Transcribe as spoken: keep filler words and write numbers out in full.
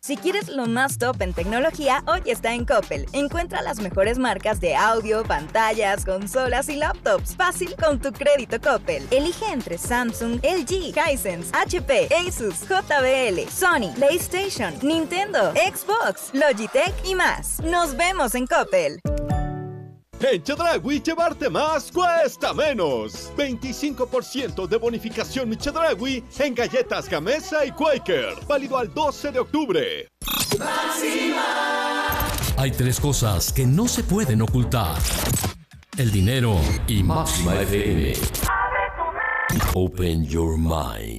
Si quieres lo más top en tecnología, hoy está en Coppel. Encuentra las mejores marcas de audio, pantallas, consolas y laptops. Fácil con tu crédito Coppel. Elige entre Samsung, L G, Hisense, H P, Asus, J B L, Sony, PlayStation, Nintendo, Xbox, Logitech y más. Nos vemos en Coppel. En Chedraui, llevarte más cuesta menos. veinticinco por ciento de bonificación Chedraui en galletas Gamesa y Quaker. Válido al doce de octubre. ¡Máxima! Hay tres cosas que no se pueden ocultar: el dinero y Máxima F M. Open your mind.